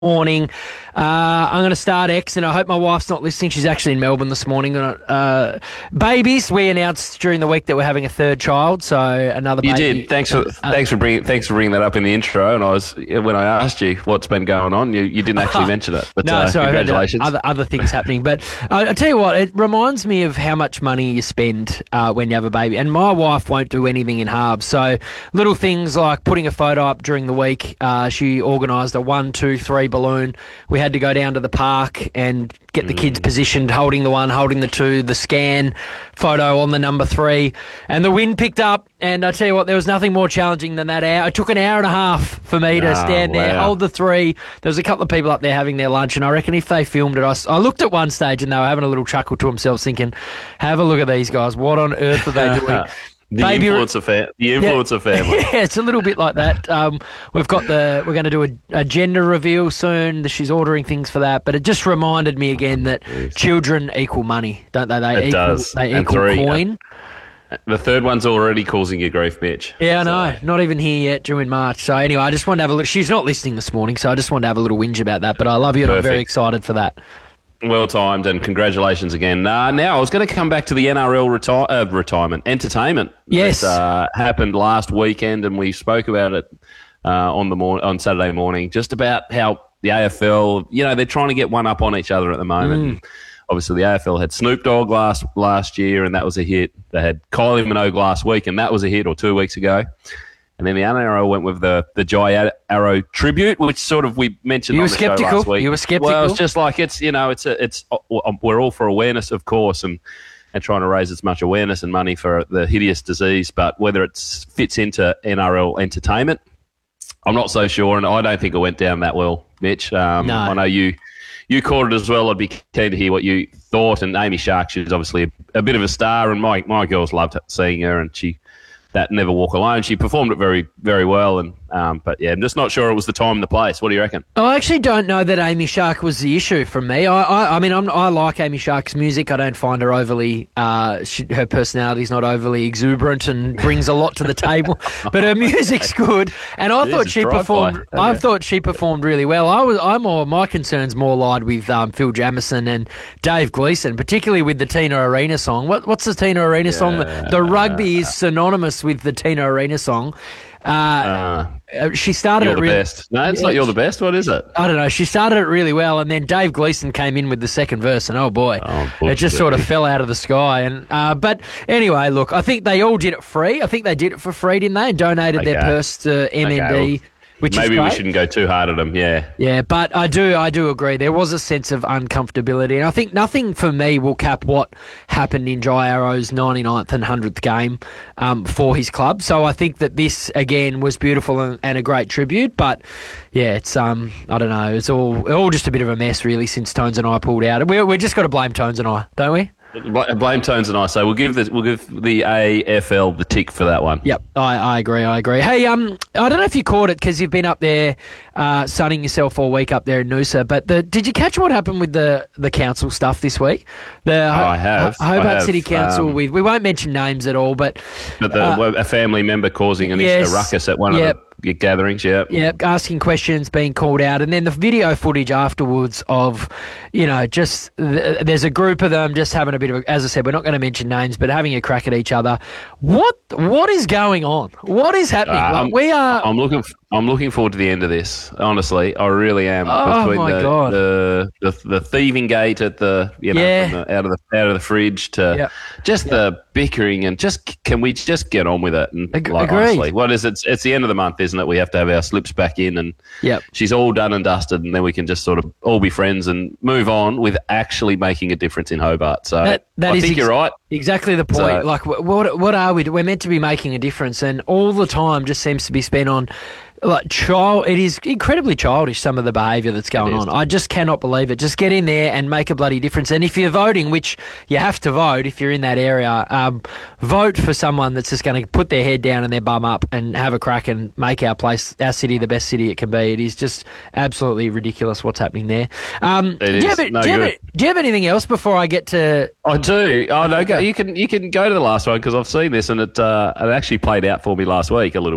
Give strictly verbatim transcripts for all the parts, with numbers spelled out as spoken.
morning. Uh, I'm going to start X, and I hope my wife's not listening. She's actually in Melbourne this morning. Uh, babies, we announced during the week that we're having a third child, so another You baby. did. Thanks for Uh, thanks for bringing thanks for bringing that up in the intro. And I was when I asked you what's been going on, you, you didn't actually mention it. But no, uh, sorry, congratulations. other other things happening. But uh, I tell you what, it reminds me of how much money you spend uh, when you have a baby. And my wife won't do anything in halves. So little things like putting a photo up during the week. Uh, she organised a one, two, three balloon. We had to go down to the park and get the kids positioned, holding the one, holding the two, the scan photo on the number three. And the wind picked up. And I tell you what, there was nothing more challenging than that hour. It took an hour and a half for me to Oh, stand there, wow. hold the three. There was a couple of people up there having their lunch, and I reckon if they filmed it, I, s- I looked at one stage and they were having a little chuckle to themselves thinking, have a look at these guys. What on earth are they doing? the Baby- influencer fa- the influencer family. Yeah, it's a little bit like that. Um, we've got the we're going to do a, a gender reveal soon. She's ordering things for that, but it just reminded me again that children equal money, don't they? They It equal, does. They And equal three, uh, coin. The third one's already causing you grief, Mitch. Yeah, I So, know. Not even here yet, due in March. So anyway, I just wanted to have a look. She's not listening this morning, so I just wanted to have a little whinge about that. But I love you, and I'm very Perfect. excited for that. Well timed, and congratulations again. Uh, now, I was going to come back to the N R L reti- uh, retirement entertainment. Yes. that, uh, happened last weekend, and we spoke about it uh, on the mor- on Saturday morning. Just about how the A F L, you know, they're trying to get one up on each other at the moment. Obviously, the A F L had Snoop Dogg last last year, and that was a hit. They had Kylie Minogue last week, and that was a hit, or two weeks ago. And then the N R L went with the the Jai Arrow tribute, which sort of we mentioned. You on were the show sceptical? last week. You were sceptical? Well, it's just like it's you know it's a, it's we're all for awareness, of course, and and trying to raise as much awareness and money for the hideous disease. But whether it fits into N R L entertainment, I'm not so sure, and I don't think it went down that well, Mitch. Um, No. I know you. You caught it as well. I'd be keen to hear what you thought. And Amy Shark, she's obviously a, a bit of a star, and my my girls loved seeing her. And she that Never Walk Alone, she performed it very very well. And um, but yeah, I'm just not sure it was the time and the place. What do you reckon? I actually don't know that Amy Shark was the issue from me. I, I, I mean, I'm, I like Amy Shark's music. I don't find her overly, uh, she, her personality's not overly exuberant and brings a lot to the table. But her music's good, and I It is thought a she drive-by. performed. I Okay. thought she performed really well. I was, I'm more, my concerns more lied with um, Phil Jamison and Dave Gleeson, particularly with the Tina Arena song. What, what's the Tina Arena song? The, the rugby is synonymous with the Tina Arena song. Uh, Uh, uh, she started you're it the really. best. No, it's Yeah, not you're the best. What is it? I don't know. She started it really well, and then Dave Gleeson came in with the second verse, and oh boy, Oh, it just sort of fell out of the sky. And uh, but anyway, look, I think they all did it free. I think they did it for free, didn't they? And donated their Okay. purse to M N D, Okay, well, which Maybe is we great. shouldn't go too hard at them. Yeah. Yeah, but I do, I do agree. There was a sense of uncomfortability, and I think nothing for me will cap what happened in Jai Arrow's ninety-ninth and one hundredth game um, for his club. So I think that this again was beautiful and, and a great tribute. But yeah, it's um, I don't know, it's all all just a bit of a mess really since Tones and I pulled out. We we just got to blame Tones and I, don't we? Bl- Blame Tones and I. So we'll give the we'll give the A F L the tick for that one. Yep, I, I agree. I agree. Hey, um, I don't know if you caught it because you've been up there, uh, sunning yourself all week up there in Noosa. But the did you catch what happened with the, the council stuff this week? The Ho- I have. Ho- Hobart I have. City Council. Um, with we won't mention names at all, but But the, Uh, a family member causing an yes. a ruckus at one Yep. of the gatherings. Yeah. yeah, asking questions, being called out, and then the video footage afterwards of, you know, just th- there's a group of them just having a bit of, a, as I said, we're not going to mention names, but having a crack at each other. What what is going on? What is happening? Uh, Like, I'm- we are. I'm looking. f- I'm looking forward to the end of this. Honestly, I really am. Oh, Between my the, God. The, the the thieving gate at the you know Yeah. from the, out of the out of the fridge to Yep. just the bickering and just can we just get on with it? And Ag- like, agreed. honestly, what is it? It's, it's the end of the month, isn't it? We have to have our slips back in, and Yep. she's all done and dusted, and then we can just sort of all be friends and move on with actually making a difference in Hobart. So That- that I is think ex- you're right. Exactly the point. So- like, wh- what what are we? We're meant to be making a difference, and all the time just seems to be spent on like child. It is incredibly childish, some of the behaviour that's going It is. on. I just cannot believe it. Just get in there and make a bloody difference. And if you're voting, which you have to vote if you're in that area, um, vote for someone that's just going to put their head down and their bum up and have a crack and make our place, our city, the best city it can be. It is just absolutely ridiculous what's happening there. Um, It do, you is. have, No do, you have, good. do you have anything else before I get to? I do. Oh no, go, you can you can go to the last one because I've seen this and it uh, it actually played out for me last week a little There, bit.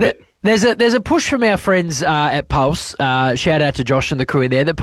There's a there's a push from our friends uh, at Pulse. Uh, shout out to Josh and the crew there that